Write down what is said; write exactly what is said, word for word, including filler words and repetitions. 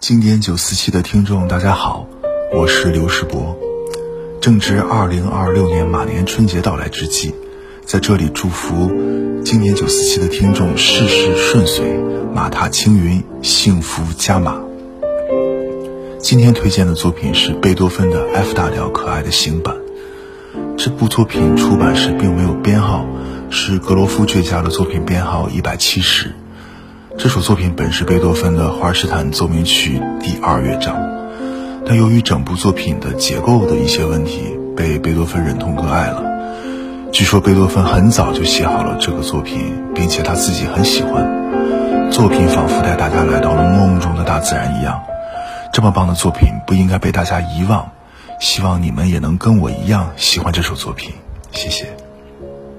经典九四七的听众大家好，我是刘世博。正值二零二六年马年春节到来之际，在这里祝福经典九四七的听众事事顺遂，马踏青云，幸福加码。今天推荐的作品是贝多芬的 F 大调可爱的行版。这部作品出版时并没有编号，是格罗夫倔强的作品编号一百七十。这首作品本是贝多芬的华尔施坦奏鸣曲第二乐章，但由于整部作品的结构的一些问题，被贝多芬忍痛割爱了。据说贝多芬很早就写好了这个作品，并且他自己很喜欢。作品仿佛带大家来到了梦中的大自然一样，这么棒的作品不应该被大家遗忘。希望你们也能跟我一样喜欢这首作品，谢谢。